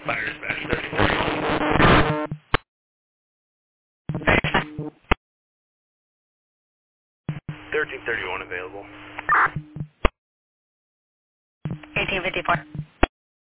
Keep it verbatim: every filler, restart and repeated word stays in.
Fire dispatch, thirteen thirty-one. thirteen thirty-one available. eighteen fifty-four.